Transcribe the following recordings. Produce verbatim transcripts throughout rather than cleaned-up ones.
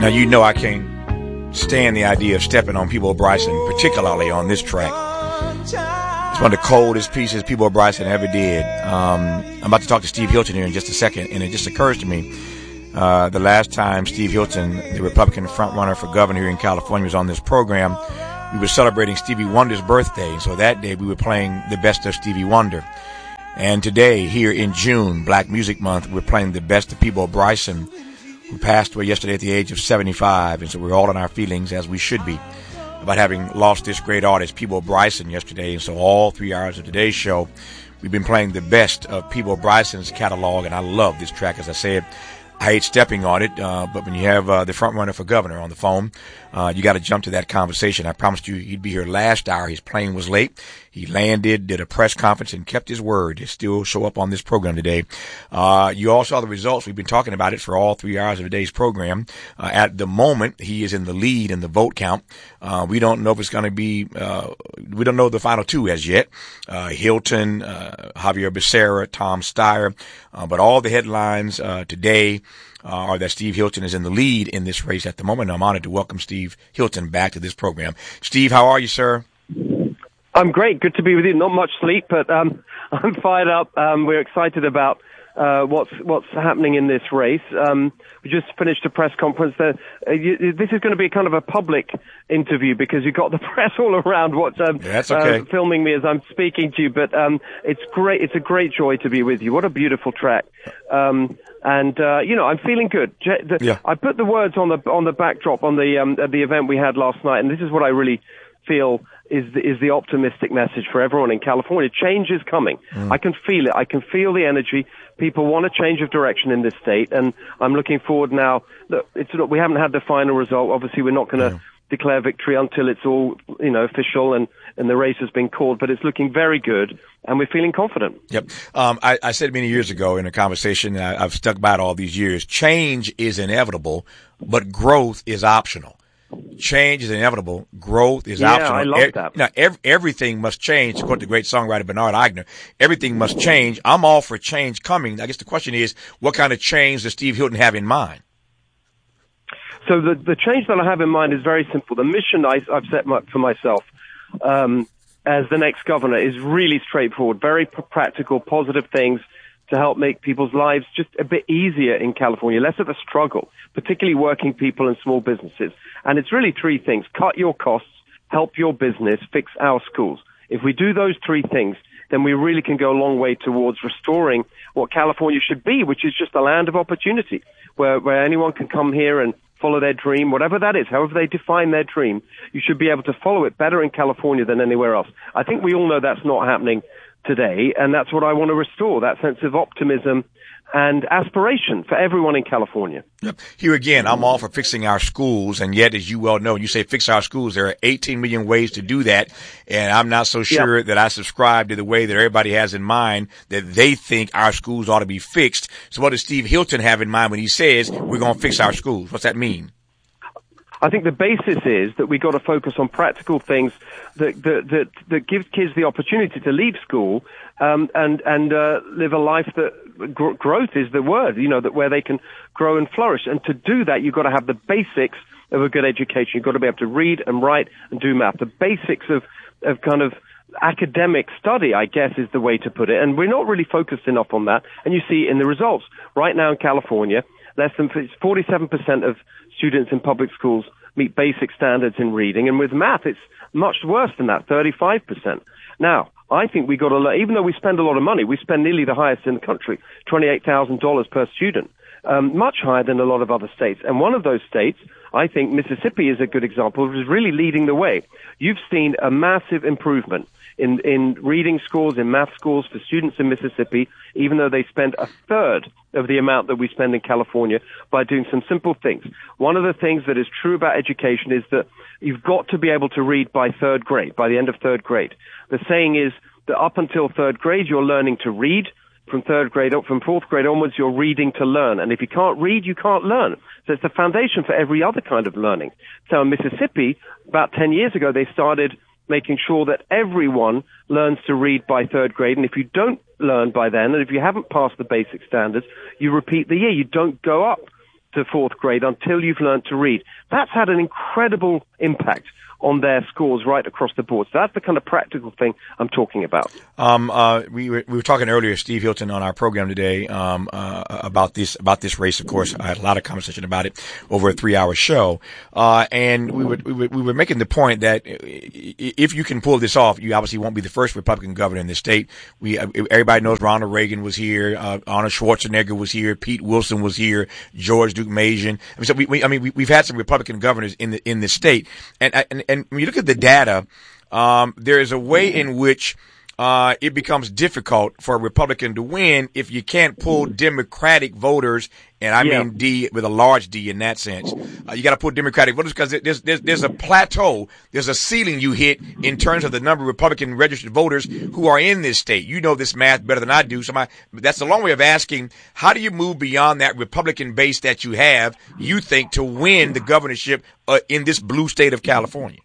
Now, you know I can't stand the idea of stepping on Peabo Bryson, particularly on this track. It's one of the coldest pieces Peabo Bryson ever did. Um, I'm about to talk to Steve Hilton here in just a second, and it just occurs to me, uh, the last time Steve Hilton, the Republican frontrunner for governor here in California, was on this program, we were celebrating Stevie Wonder's birthday. And so that day we were playing the best of Stevie Wonder. And today, here in June, Black Music Month, we're playing the best of Peabo Bryson, who passed away yesterday at the age of seventy-five. And so we're all in our feelings, as we should be, about having lost this great artist, Peabo Bryson, yesterday. And so all three hours of today's show, we've been playing the best of Peabo Bryson's catalog. And I love this track. As I said, I hate stepping on it, uh, but when you have uh, the front runner for governor on the phone, uh, you got to jump to that conversation. I promised you he'd be here last hour. His plane was late. He landed, did a press conference, and kept his word. He still show up on this program today. Uh, you all saw the results. We've been talking about it for all three hours of today's program. Uh, at the moment, he is in the lead in the vote count. Uh, we don't know if it's going to be, uh, we don't know the final two as yet. Uh, Hilton, uh, Javier Becerra, Tom Steyer, uh, but all the headlines, uh, today, Uh, or that Steve Hilton is in the lead in this race at the moment. I'm honored to welcome Steve Hilton back to this program. Steve, how are you, sir? I'm great. Good to be with you. Not much sleep, but um, I'm fired up. Um, we're excited about uh, what's what's happening in this race. Um, we just finished a press conference. Uh, you, this is going to be kind of a public interview because you've got the press all around what's um, yeah, that's okay. uh, filming me as I'm speaking to you. But um, it's great. It's a great joy to be with you. What a beautiful track. Um, And, uh, you know, I'm feeling good. The, yeah. I put the words on the, on the backdrop on the, um, at the event we had last night, and this is what I really feel is the, is the optimistic message for everyone in California. Change is coming. Mm. I can feel it. I can feel the energy. People want a change of direction in this state, and I'm looking forward now. Look, it's, we haven't had the final result. Obviously, we're not going to yeah. declare victory until it's all, you know, official and, and the race has been called, but it's looking very good. And we're feeling confident. Yep. Um, I, I said many years ago in a conversation, and I, I've stuck by it all these years, change is inevitable, but growth is optional. Change is inevitable. Growth is yeah, optional. I love that. You know, ev- everything must change, to quote the great songwriter Bernard Eigner. Everything must change. I'm all for change coming. I guess the question is, what kind of change does Steve Hilton have in mind? So the, the change that I have in mind is very simple. The mission I, I've set my, for myself, um, as the next governor is really straightforward, very p- practical, positive things to help make people's lives just a bit easier in California, less of a struggle, particularly working people and small businesses. And it's really three things: cut your costs, help your business, fix our schools. If we do those three things, then we really can go a long way towards restoring what California should be, which is just a land of opportunity, where, where anyone can come here and follow their dream, whatever that is, however they define their dream. You should be able to follow it better in California than anywhere else. I think we all know that's not happening today, and that's what I want to restore, that sense of optimism and aspiration for everyone in California. Yep. Here again, I'm all for fixing our schools, and yet, as you well know, you say fix our schools, there are eighteen million ways to do that, and I'm not so sure yep. that I subscribe to the way that everybody has in mind that they think our schools ought to be fixed. So what does Steve Hilton have in mind when he says we're going to fix our schools? What's that mean? I think the basis is that we've got to focus on practical things that that that, that gives kids the opportunity to leave school um, and and uh, live a life that gr- growth is the word, you know, that where they can grow and flourish. And to do that, you've got to have the basics of a good education. You've got to be able to read and write and do math. The basics of of kind of academic study, I guess, is the way to put it. And we're not really focused enough on that. And you see in the results right now in California, less than forty-seven percent of students in public schools meet basic standards in reading, and with math, it's much worse than that, thirty-five percent. Now, I think we got to learn, even though we spend a lot of money, we spend nearly the highest in the country, twenty-eight thousand dollars per student, um, much higher than a lot of other states. And one of those states, I think Mississippi is a good example, is really leading the way. You've seen a massive improvement in, in reading scores, in math scores for students in Mississippi, even though they spend a third of the amount that we spend in California by doing some simple things. One of the things that is true about education is that you've got to be able to read by third grade, by the end of third grade. The saying is that up until third grade, you're learning to read. From third grade up, from fourth grade onwards, you're reading to learn. And if you can't read, you can't learn. So it's the foundation for every other kind of learning. So in Mississippi, about ten years ago, they started making sure that everyone learns to read by third grade. And if you don't learn by then, and if you haven't passed the basic standards, you repeat the year. You don't go up to fourth grade until you've learned to read. That's had an incredible impact on their scores right across the board. So that's the kind of practical thing I'm talking about. Um, uh, we were, we were talking earlier, Steve Hilton, on our program today, um, uh, about this, about this race. Of course, I had a lot of conversation about it over a three hour show. Uh, and we were, we were, we were making the point that if you can pull this off, you obviously won't be the first Republican governor in the state. We, everybody knows Ronald Reagan was here, uh, Arnold Schwarzenegger was here, Pete Wilson was here, George Deukmejian. I mean, so we, we I mean, we, we've had some Republican governors in the, in the state. And, and, and when you look at the data, um, there is a way in which uh, it becomes difficult for a Republican to win if you can't pull Democratic voters, and I yeah. mean D with a large D in that sense. Uh, you got to pull Democratic voters because there's, there's there's a plateau, there's a ceiling you hit in terms of the number of Republican registered voters who are in this state. You know this math better than I do. So my, that's a long way of asking, how do you move beyond that Republican base that you have, you think, to win the governorship uh, in this blue state of California?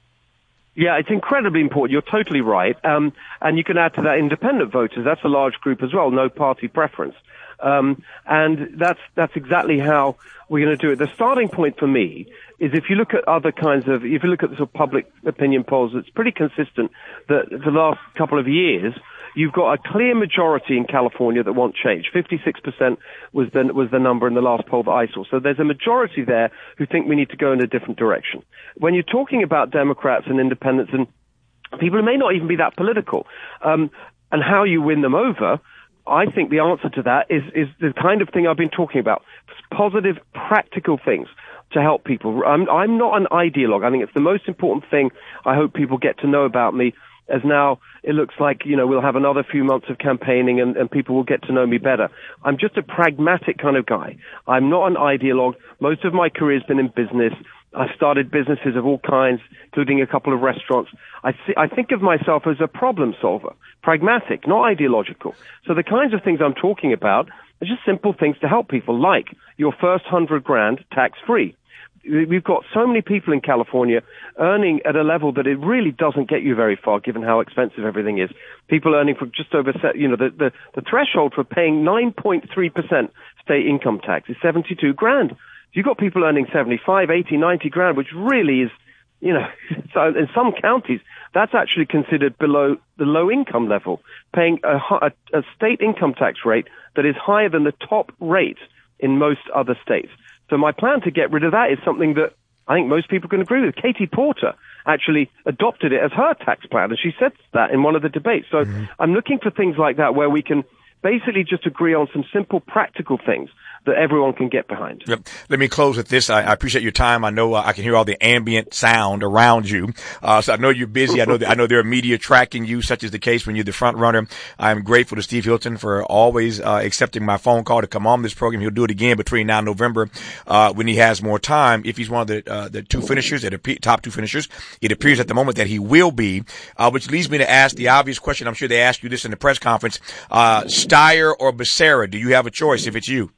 Yeah, it's incredibly important. You're totally right. Um, and you can add to that independent voters. That's a large group as well, no party preference. Um, and that's, that's exactly how we're going to do it. The starting point for me is if you look at other kinds of, if you look at the sort of public opinion polls, it's pretty consistent that the last couple of years, you've got a clear majority in California that want change. fifty-six percent was the, was the number in the last poll that I saw. So there's a majority there who think we need to go in a different direction. When you're talking about Democrats and independents and people who may not even be that political, um, and how you win them over, I think the answer to that is, is the kind of thing I've been talking about. Positive, practical things to help people. I'm, I'm not an ideologue. I think it's the most important thing I hope people get to know about me, as now it looks like, you know, we'll have another few months of campaigning and, and people will get to know me better. I'm just a pragmatic kind of guy. I'm not an ideologue. Most of my career has been in business. I've started businesses of all kinds, including a couple of restaurants. I, see, I think of myself as a problem solver, pragmatic, not ideological. So the kinds of things I'm talking about are just simple things to help people, like your first hundred grand tax-free. We've got so many people in California earning at a level that it really doesn't get you very far, given how expensive everything is. People earning for just over, you know, the, the, the threshold for paying nine point three percent state income tax is seventy-two grand. You've got people earning seventy-five, eighty, ninety grand, which really is, you know, so in some counties, that's actually considered below the low income level, paying a, a, a state income tax rate that is higher than the top rate in most other states. So my plan to get rid of that is something that I think most people can agree with. Katie Porter actually adopted it as her tax plan, and she said that in one of the debates. So mm-hmm. I'm looking for things like that where we can basically just agree on some simple practical things that everyone can get behind. Yep. Let me close with this. I, I appreciate your time. I know uh, I can hear all the ambient sound around you. Uh, so I know you're busy. I know that, I know there are media tracking you, such as the case when you're the front runner. I'm grateful to Steve Hilton for always uh, accepting my phone call to come on this program. He'll do it again between now and November uh, when he has more time. If he's one of the uh, the two finishers, the top two finishers, it appears at the moment that he will be, uh, which leads me to ask the obvious question. I'm sure they asked you this in the press conference. Uh, Steyer or Becerra? Do you have a choice if it's you?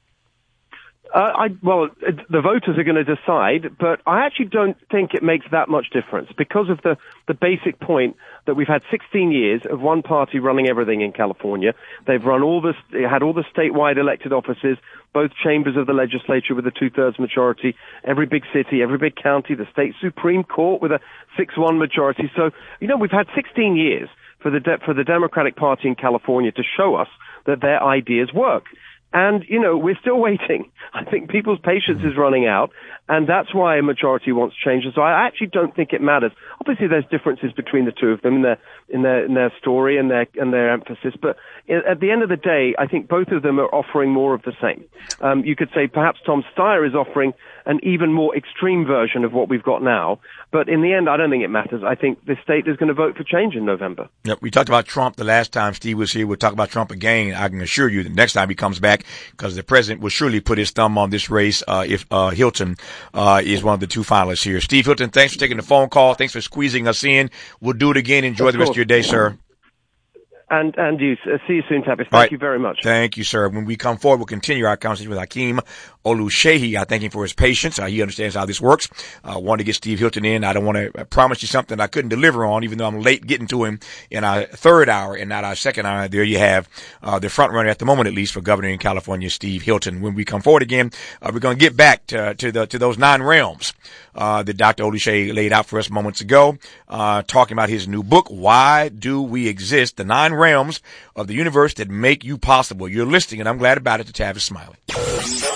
Uh, I, well, it, the voters are going to decide, but I actually don't think it makes that much difference because of the, the basic point that we've had sixteen years of one party running everything in California. They've run all this, they had all the statewide elected offices, both chambers of the legislature with a two-thirds majority, every big city, every big county, the state Supreme Court with a six one majority. So, you know, we've had sixteen years for the de- for the Democratic Party in California to show us that their ideas work. And, you know, we're still waiting. I think people's patience is running out, and that's why a majority wants change. And so I actually don't think it matters. Obviously, there's differences between the two of them in their in their in their story and their and their emphasis. But at the end of the day, I think both of them are offering more of the same. Um, you could say perhaps Tom Steyer is offering an even more extreme version of what we've got now. But in the end, I don't think it matters. I think the state is going to vote for change in November. Yep, we talked about Trump the last time Steve was here. We'll talk about Trump again. I can assure you the next time he comes back, because the president will surely put his thumb on this race uh, if uh, Hilton uh, is one of the two finalists here. Steve Hilton, thanks for taking the phone call. Thanks for squeezing us in. We'll do it again. Enjoy the rest of your day, sir. And, and you. Uh, see you soon, Tavis. Thank right. you very much. Thank you, sir. When we come forward, we'll continue our conversation with Hakeem Oluseyi. I thank him for his patience. Uh, he understands how this works. I uh, wanted to get Steve Hilton in. I don't want to promise you something I couldn't deliver on, even though I'm late getting to him in our third hour and not our second hour. There you have uh, the front runner at the moment, at least, for governor in California, Steve Hilton. When we come forward again, uh, we're going to get back to, to the to those nine realms uh, that Doctor Oluseyi laid out for us moments ago, uh, talking about his new book, Why Do We Exist? The Nine Realms of the Universe That Make You Possible. You're listening, and I'm glad about it, to Tavis Smiley.